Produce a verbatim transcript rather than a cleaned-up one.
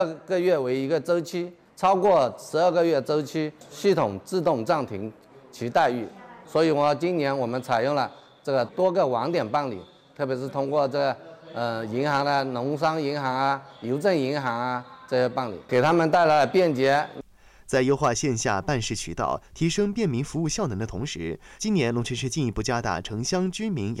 个月为一个周期，超过十二个月周期，系统自动暂停其待遇。所以我今年我们采用了这个多个网点办理，特别是通过这个呃银行的农商银行啊、邮政银行啊这些办理，给他们带来了便捷。 在优化线下办事渠道、提升便民服务效能的同时，今年龙泉市进一步加大城乡居民养